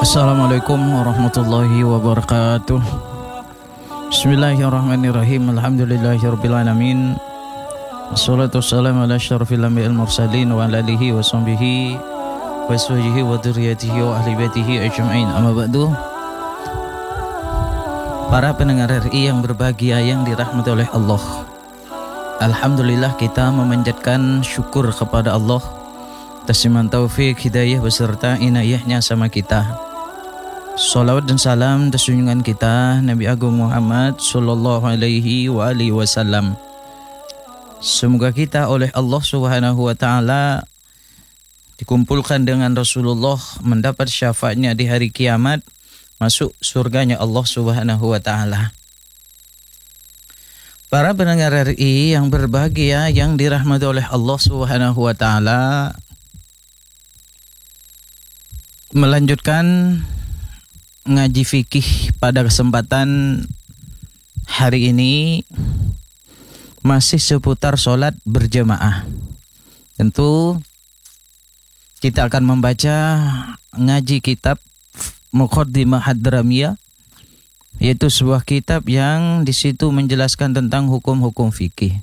Assalamualaikum warahmatullahi wabarakatuh. Bismillahirrahmanirrahim. Alhamdulillahirabbil alamin. Wassalatu wassalamu ala asyrafil anbiya'il mursalin wa ala alihi wa sahbihi wa azwajihi wa dzurriyyatihi wa ahli baitihi ajmain. Amma ba'du. Para pendengar RI yang berbahagia yang dirahmati oleh Allah. Alhamdulillah kita memanjatkan syukur kepada Allah atas iman taufik hidayah beserta inayahnya sama kita. Salawat dan salam atas junjungan kita Nabi Agung Muhammad sallallahu alaihi wa alihi wasallam. Semoga kita oleh Allah Subhanahu wa taala dikumpulkan dengan Rasulullah, mendapat syafaatnya di hari kiamat, masuk surganya Allah Subhanahu wa taala. Para pendengar RI yang berbahagia yang dirahmati oleh Allah Subhanahu wa taala, melanjutkan ngaji fikih pada kesempatan hari ini masih seputar sholat berjamaah. Tentu kita akan membaca ngaji kitab Muqaddimah Hadramiyah, yaitu sebuah kitab yang di situ menjelaskan tentang hukum-hukum fikih.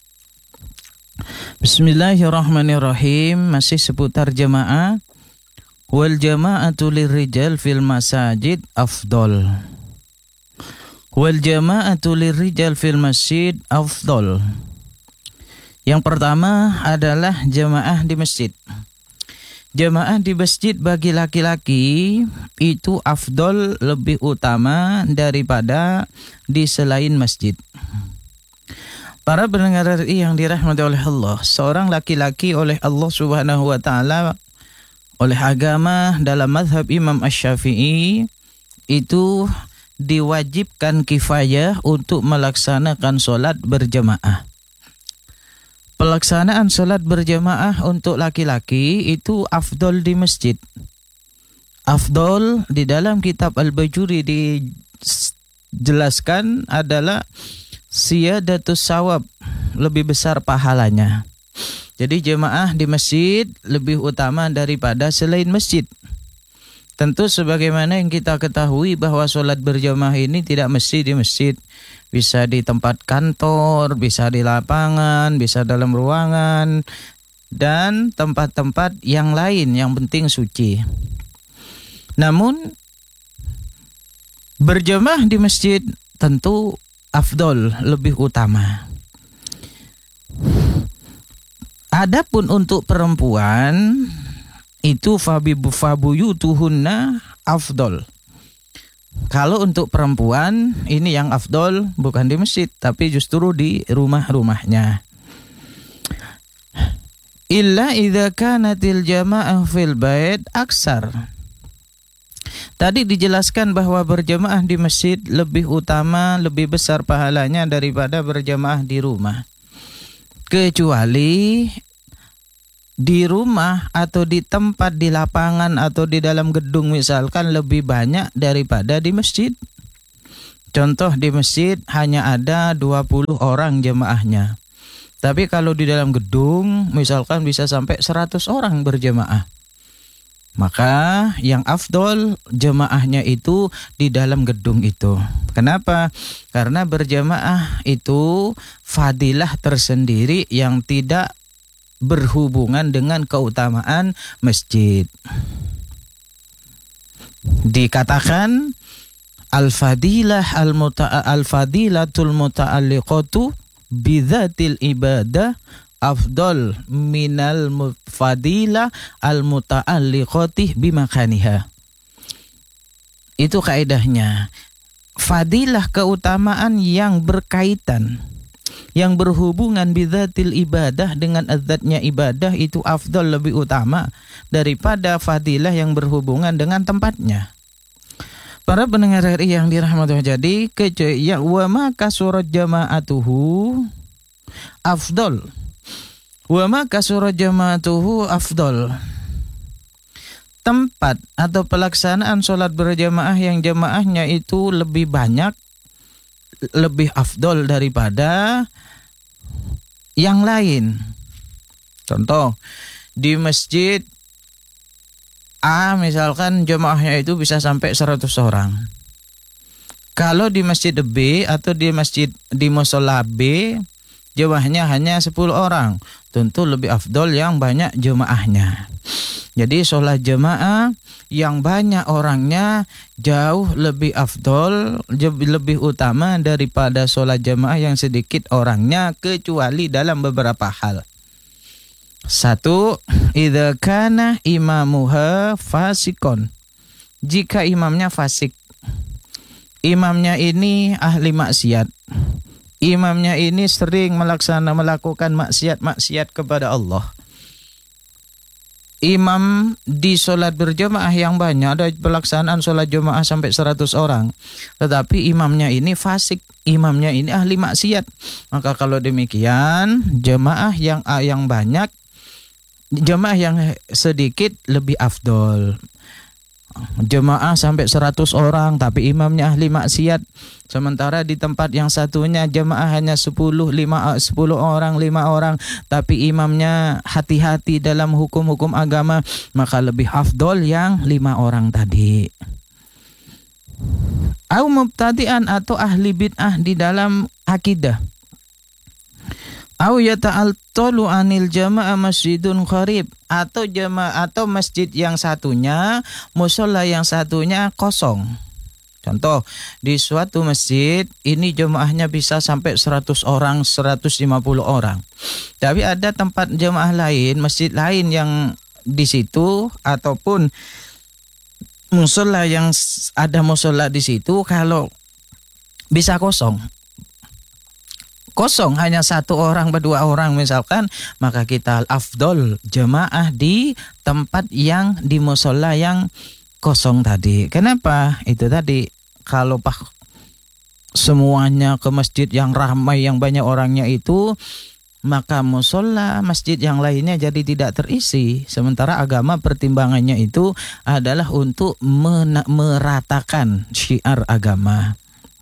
Bismillahirrahmanirrahim, masih seputar jamaah. Wal jama'atu lirrijal fil masajid afdol. Wal jama'atu lirrijal fil masjid afdol. Yang pertama adalah jamaah di masjid. Jamaah di masjid bagi laki-laki itu afdol, lebih utama daripada di selain masjid. Para pendengar RI yang dirahmati oleh Allah, seorang laki-laki oleh Allah Subhanahu wa taala, oleh agama dalam mazhab Imam Asy-Syafi'i itu diwajibkan kifayah untuk melaksanakan sholat berjamaah. Pelaksanaan sholat berjamaah untuk laki-laki itu afdol di masjid. Afdol di dalam kitab Al-Bajuri dijelaskan adalah siyadatus sawab, lebih besar pahalanya. Jadi jemaah di masjid lebih utama daripada selain masjid. Tentu sebagaimana yang kita ketahui bahwa sholat berjamaah ini tidak mesti di masjid. Bisa di tempat kantor, bisa di lapangan, bisa dalam ruangan, dan tempat-tempat yang lain yang penting suci. Namun berjamaah di masjid tentu afdol, lebih utama. Adapun untuk perempuan itu fabuyutuhunna afdol. Kalau untuk perempuan ini yang afdol bukan di masjid tapi justru di rumah-rumahnya. Illa idza kanatil jama'ah fil bait aksar. Tadi dijelaskan bahwa berjamaah di masjid lebih utama, lebih besar pahalanya daripada berjamaah di rumah. Kecuali di rumah atau di tempat, di lapangan atau di dalam gedung misalkan lebih banyak daripada di masjid. Contoh, di masjid hanya ada 20 orang jemaahnya. Tapi kalau di dalam gedung misalkan bisa sampai 100 orang berjemaah. Maka yang afdol jemaahnya itu di dalam gedung itu. Kenapa? Karena berjemaah itu fadilah tersendiri yang tidak berhubungan dengan keutamaan masjid. Dikatakan al-fadilatul muta'alliqatu bidzatil ibadah afdol minal fadilah al-muta'alliqati bimakaniha. Itu kaidahnya. Fadilah, keutamaan yang berkaitan, yang berhubungan bidzatil ibadah, dengan adzatnya ibadah, itu afdol, lebih utama daripada fadilah yang berhubungan dengan tempatnya. Para pendengar RI yang dirahmati Allah, jadi wa ma kasurat jama'atuhu afdol. Wa ma kasurat jama'atuhu afdol. Tempat atau pelaksanaan sholat berjamaah yang jamaahnya itu lebih banyak, lebih afdol daripada yang lain. Contoh, di masjid A misalkan jemaahnya itu bisa sampai 100 orang. Kalau di masjid B atau di musola B, jemaahnya hanya 10 orang. Tentu lebih afdol yang banyak jemaahnya. Jadi sholat jemaah yang banyak orangnya jauh lebih afdol, lebih utama daripada sholat jemaah yang sedikit orangnya, kecuali dalam beberapa hal. 1. Idza kana imamuha fasikon. Jika imamnya fasik. Imamnya ini ahli maksiat. Imamnya ini sering melakukan maksiat kepada Allah. Imam di sholat berjamaah yang banyak, ada pelaksanaan sholat jamaah sampai 100 orang. Tetapi imamnya ini fasik, imamnya ini ahli maksiat. Maka kalau demikian, jamaah yang banyak, jamaah yang sedikit lebih afdol. Jemaah sampai 100 orang tapi imamnya ahli maksiat. Sementara di tempat yang satunya jemaah hanya 10 orang, 5 orang, tapi imamnya hati-hati dalam hukum-hukum agama, maka lebih afdol yang 5 orang tadi. Au mubtadi'an, atau ahli bid'ah di dalam akidah. Au yata'altalu anil jamaah masjidun qarib, atau jamaah atau masjid yang satunya, musola yang satunya kosong. Contoh, di suatu masjid ini jemaahnya bisa sampai 100 orang, 150 orang. Tapi ada tempat jemaah lain, masjid lain yang di situ ataupun musola yang ada musola di situ, kalau bisa kosong, hanya 1 orang, 2 orang misalkan, maka kita afdol jemaah di tempat yang di musola yang kosong tadi. Kenapa? Itu tadi, kalau semuanya ke masjid yang ramai, yang banyak orangnya itu, maka musola masjid yang lainnya jadi tidak terisi. Sementara agama pertimbangannya itu adalah untuk meratakan syiar agama.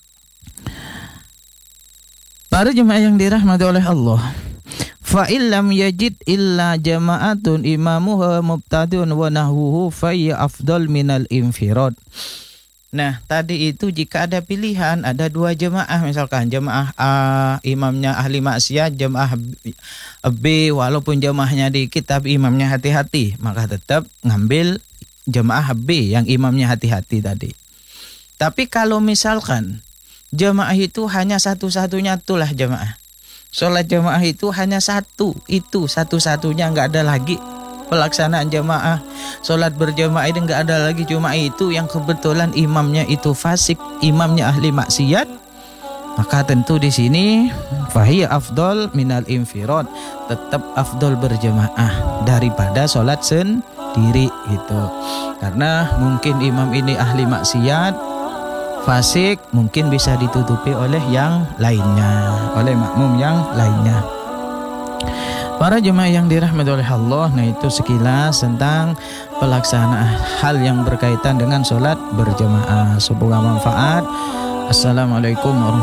Para jemaah yang dirahmati oleh Allah, fa illam yajid illa jama'atun imamuha mubtadi'un wa nahwuhu fa ya afdal minal infirad. Nah, tadi itu jika ada pilihan, ada 2 jemaah, misalkan jemaah A imamnya ahli maksiat, jemaah B walaupun jemaahnya dikit tapi imamnya hati-hati, maka tetap ngambil jemaah B yang imamnya hati-hati tadi. Tapi kalau misalkan jemaah itu hanya satu-satunya, itulah jemaah. Sholat jemaah itu hanya satu, itu satu-satunya, nggak ada lagi pelaksanaan jemaah. Sholat berjemaah itu nggak ada lagi, cuma itu yang kebetulan imamnya itu fasik, imamnya ahli maksiat, maka tentu di sini fahiya afdol minal infirad, tetap afdol berjemaah daripada sholat sendiri gitu. Karena mungkin imam ini ahli maksiat, fasik, mungkin bisa ditutupi oleh yang lainnya, oleh makmum yang lainnya. Para jemaah yang dirahmati oleh Allah, nah itu sekilas tentang pelaksanaan hal yang berkaitan dengan sholat berjemaah. Semoga manfaat. Assalamualaikum warahmatullahi wabarakatuh.